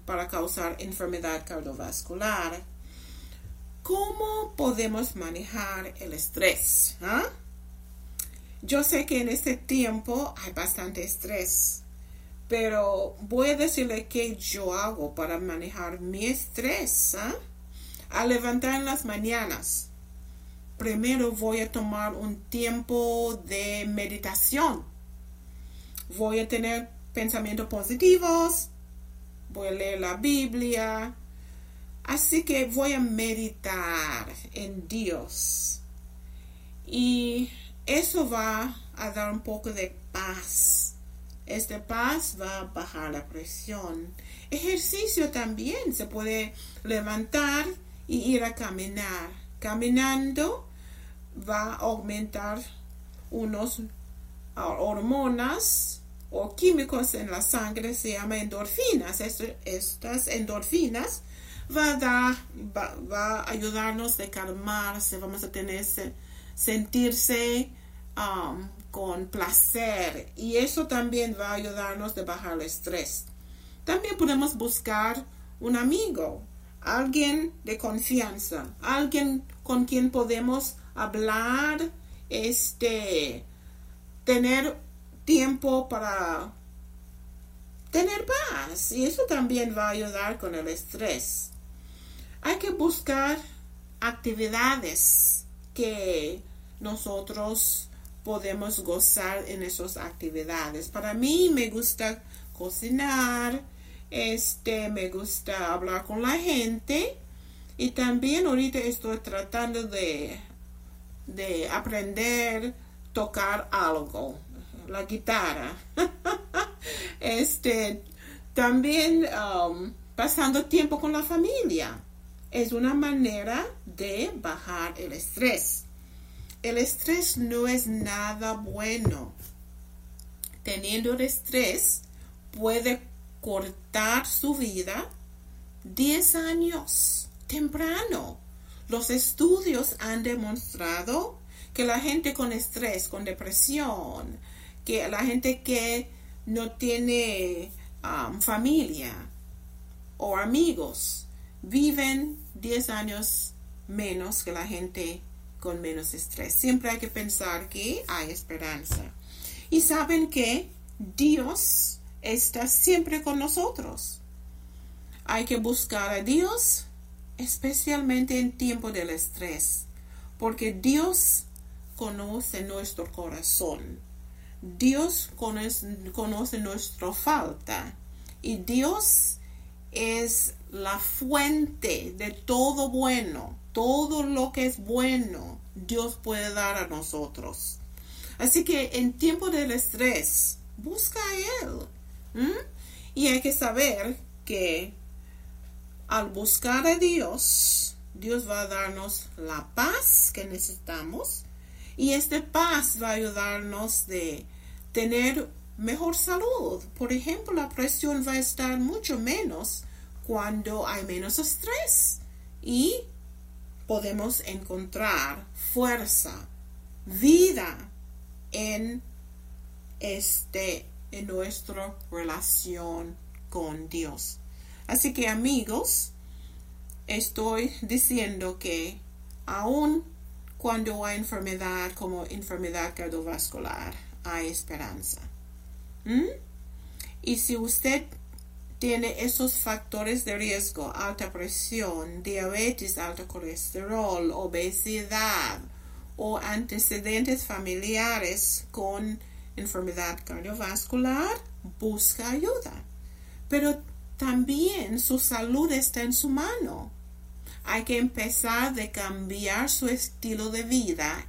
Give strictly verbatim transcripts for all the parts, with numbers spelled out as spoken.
para causar enfermedad cardiovascular. ¿Cómo podemos manejar el estrés? ¿Ah? Yo sé que en este tiempo hay bastante estrés, pero voy a decirle qué yo hago para manejar mi estrés. ¿Ah? Al levantar en las mañanas, primero voy a tomar un tiempo de meditación. Voy a tener pensamientos positivos, voy a leer la Biblia. Así que voy a meditar en Dios. Y eso va a dar un poco de paz. Esta paz va a bajar la presión. Ejercicio también. Se puede levantar y ir a caminar. Caminando va a aumentar unos hormonas o químicos en la sangre. Se llama endorfinas. Estas endorfinas va a, dar, va, va a ayudarnos a calmarse, vamos a tener sentirse um, con placer, y eso también va a ayudarnos a bajar el estrés. También podemos buscar un amigo, alguien de confianza, alguien con quien podemos hablar, este, tener tiempo para tener paz, y eso también va a ayudar con el estrés. Hay que buscar actividades que nosotros podemos gozar en esas actividades. Para mí me gusta cocinar, este, me gusta hablar con la gente, y también ahorita estoy tratando de, de aprender a tocar algo, la guitarra. este, también um, pasando tiempo con la familia. Es una manera de bajar el estrés. El estrés no es nada bueno. Teniendo el estrés puede cortar su vida diez años temprano. Los estudios han demostrado que la gente con estrés, con depresión, que la gente que no tiene um, familia o amigos, viven diez años menos que la gente con menos estrés. Siempre hay que pensar que hay esperanza. Y saben que Dios está siempre con nosotros. Hay que buscar a Dios, especialmente en tiempo del estrés, porque Dios conoce nuestro corazón. Dios conoce, conoce nuestra falta, y Dios es la fuente de todo bueno. Todo lo que es bueno, Dios puede dar a nosotros. Así que en tiempo del estrés, busca a Él. ¿Mm? Y hay que saber que al buscar a Dios, Dios va a darnos la paz que necesitamos. Y esta paz va a ayudarnos de tener mejor salud. Por ejemplo, la presión va a estar mucho menos cuando hay menos estrés. Y podemos encontrar fuerza, vida en, este, en nuestra relación con Dios. Así que, amigos, estoy diciendo que aun cuando hay enfermedad como enfermedad cardiovascular, hay esperanza. ¿Mm? Y si usted tiene esos factores de riesgo, alta presión, diabetes, alto colesterol, obesidad o antecedentes familiares con enfermedad cardiovascular, busca ayuda. Pero también su salud está en su mano. Hay que empezar de cambiar su estilo de vida,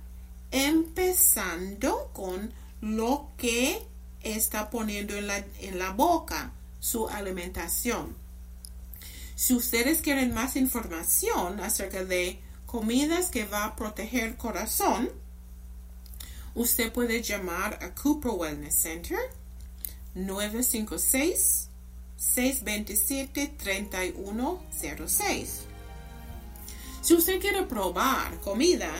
empezando con lo que está poniendo en la, en la boca, su alimentación. Si ustedes quieren más información acerca de comidas que va a proteger el corazón, usted puede llamar a Cooper Wellness Center nueve cinco seis, seis dos siete, tres uno cero seis. Si usted quiere probar comida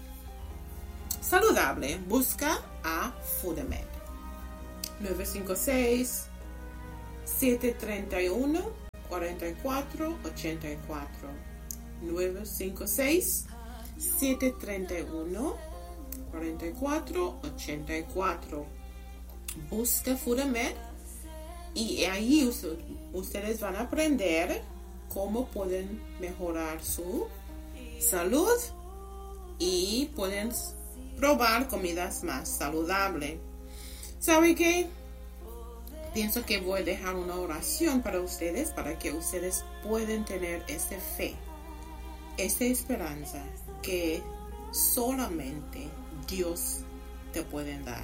saludable, busca a Foodamed nueve cinco seis, siete tres uno, cuatro cuatro ocho cuatro. nueve cinco seis, siete tres uno, cuatro cuatro ocho cuatro. Busca FoodMed y ahí ustedes van a aprender cómo pueden mejorar su salud y pueden probar comidas más saludables. ¿Sabe qué? Pienso que voy a dejar una oración para ustedes, para que ustedes puedan tener esa fe, esa esperanza que solamente Dios te puede dar.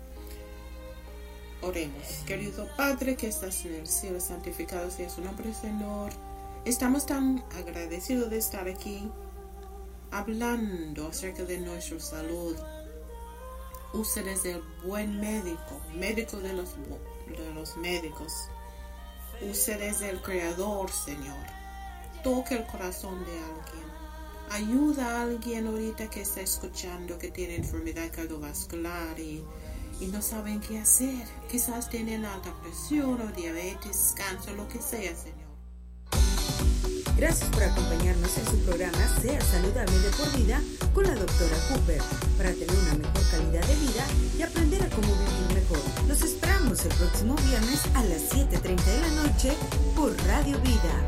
Oremos. Querido Padre que estás en el cielo, santificado sea su nombre, Señor. Estamos tan agradecidos de estar aquí hablando acerca de nuestra salud. Usted es el buen médico, médico de los, de los médicos. Usted es el creador, Señor. Toca el corazón de alguien. Ayuda a alguien ahorita que está escuchando que tiene enfermedad cardiovascular y, y no saben qué hacer. Quizás tienen alta presión o diabetes, cáncer, lo que sea, Señor. Gracias por acompañarnos en su programa Sea Saludable de por Vida con la doctora Cooper, para tener una mejor calidad de vida y aprender a cómo vivir mejor. Los esperamos el próximo viernes a las siete treinta de la noche por Radio Vida.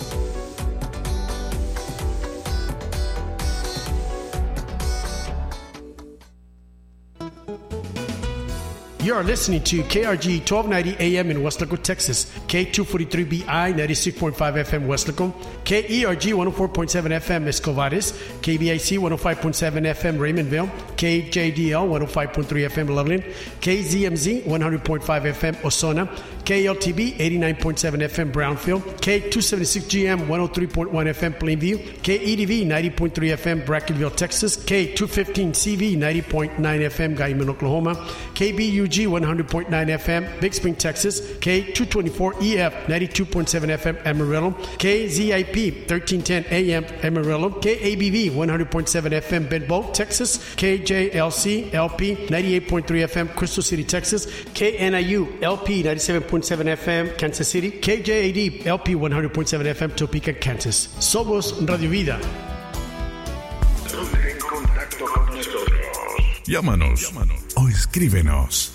You are listening to K R G twelve ninety A M in Westlaco, Texas, K two forty-three B I ninety-six point five F M Westlaco, K E R G one oh four point seven F M Escovares, K B I C one oh five point seven F M Raymondville, K J D L one oh five point three F M Loveland, K Z M Z one hundred point five F M Osona, K L T B eighty-nine point seven F M Brownfield, K two seventy-six G M one oh three point one F M Plainview, K E D V ninety point three F M Brackenville, Texas, K two fifteen C V ninety point nine F M Guyman, Oklahoma, K B U G one hundred point nine F M Big Spring, Texas, K two twenty-four E F ninety-two point seven F M Amarillo, K Z I P thirteen ten A M Amarillo, K A B V one hundred point seven F M Bedboe, Texas, K J L C L P ninety-eight point three F M Crystal City, Texas, K N I U L P ninety-seven point seven F M Kansas City, K J A D L P one hundred point seven F M Topeka, Kansas. Somos Radio Vida. Ponte en contacto con nosotros. Llámanos, Llámanos o escríbenos.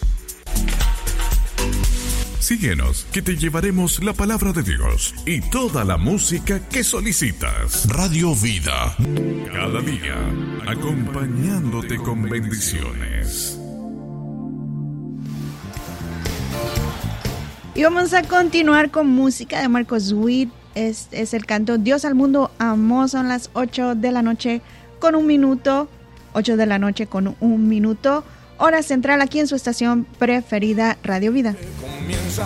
Síguenos, que te llevaremos la palabra de Dios y toda la música que solicitas. Radio Vida, cada día, acompañándote con bendiciones. Y vamos a continuar con música de Marcos Witt. Es, es el canto Dios al mundo amó. Son las ocho de la noche con un minuto. ocho de la noche con un minuto. Hora central aquí en su estación preferida, Radio Vida.